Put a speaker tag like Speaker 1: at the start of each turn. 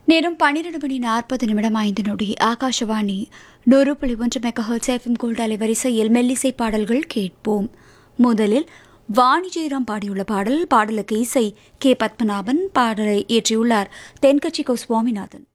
Speaker 1: நேரம் 12:40 Akashvani 100.1 megahertz FM gold அலைவரிசையில் மெல்லிசை பாடல்கள் கேட்போம். முதலில் வாணி ஜெயராம் பாடியுள்ள பாடலுக்கு இசை கே. பத்மநாபன், பாடலை இயற்றியுள்ளார் தென்கட்சி கோ. சுவாமிநாதன்.